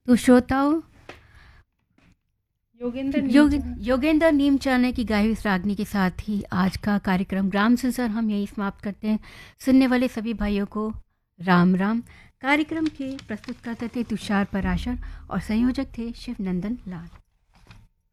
तो श्रोताओं, योगेंद्र नीमचाने की गाई हुई इस रागनी के साथ ही आज का कार्यक्रम ग्राम संसार हम यही समाप्त करते हैं। सुनने वाले सभी भाइयों को राम राम। कार्यक्रम के प्रस्तुतकर्ता थे तुषार पराशर और संयोजक थे शिवनंदन लाल।